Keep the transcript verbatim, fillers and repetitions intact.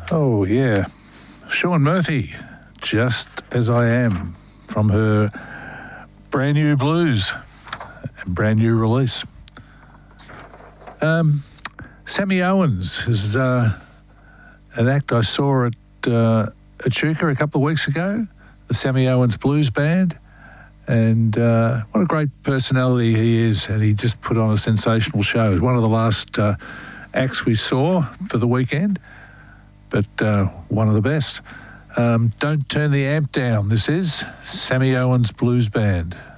Oh, yeah. Sean Murphy, Just As I Am, from her brand new blues and brand new release. Um, Sammy Owens is uh, an act I saw at uh, Echuca a couple of weeks ago, the Sammy Owens Blues Band. And uh, what a great personality he is, and he just put on a sensational show. It was one of the last uh, acts we saw for the weekend, but uh, one of the best. Um, Don't Turn the Amp Down. This is Sammy Owens Blues Band.